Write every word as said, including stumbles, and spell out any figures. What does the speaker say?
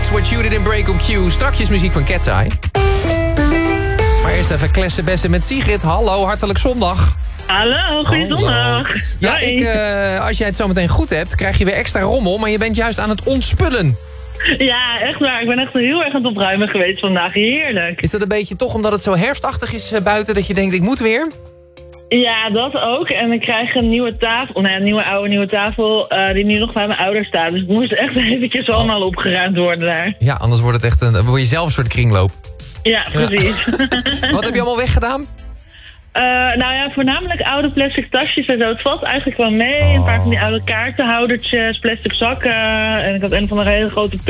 Fix What You Did in Break on Q. Strakjes muziek van Cat's Eye. Maar eerst even klessen bessen met Sigrid. Hallo, hartelijk zondag. Hallo, goeie zondag. Ja, Hoi. ik, uh, als jij het zo meteen goed hebt, krijg je weer extra rommel. Maar je bent juist aan het ontspullen. Ja, echt waar. Ik ben echt heel erg aan het opruimen geweest vandaag. Heerlijk. Is dat een beetje toch omdat het zo herfstachtig is uh, buiten dat je denkt, ik moet weer? Ja, dat ook. En ik krijg een nieuwe tafel, nou ja, een nieuwe oude nieuwe tafel, uh, die nu nog bij mijn ouders staat. Dus het moest echt eventjes allemaal opgeruimd worden daar. Ja, anders wordt het echt een, word je zelf een soort kringloop. Ja, precies. Ja. Wat heb je allemaal weggedaan? Uh, nou ja, voornamelijk oude plastic tasjes en zo. Het valt eigenlijk wel mee. Oh. Een paar van die oude kaartenhoudertjes, plastic zakken. En ik had een van de hele grote